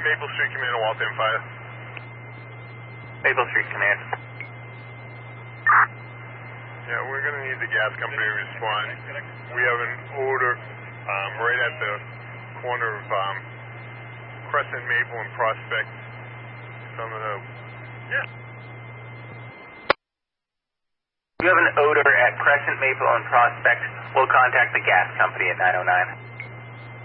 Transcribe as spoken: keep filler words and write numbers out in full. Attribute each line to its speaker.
Speaker 1: Maple Street Command, Waltham Fire.
Speaker 2: Maple Street Command.
Speaker 1: Yeah, we're going to need the gas company to respond. We have an odor um, right at the corner of um, Crescent, Maple, and Prospect. Some of the... Yeah.
Speaker 2: You have an odor at Crescent, Maple, and Prospect. We'll contact the gas company at nine oh nine.